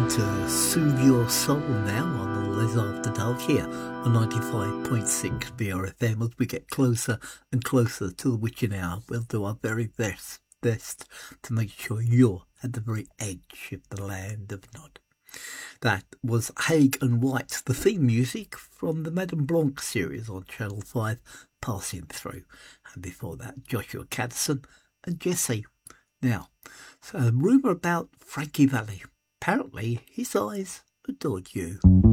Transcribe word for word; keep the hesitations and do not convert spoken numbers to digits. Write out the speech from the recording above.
to Soothe Your Soul now on the Les After Dark here on ninety-five point six B R F M. As we get closer and closer to the witching hour, we'll do our very best, best to make sure you're at the very edge of the land of Nod. That was Haig and White, the theme music from the Madame Blanc series on Channel five, Passing Through. And before that, Joshua Caddison and Jessie. Now, so a rumour about Frankie Valli. Apparently, his eyes adored you.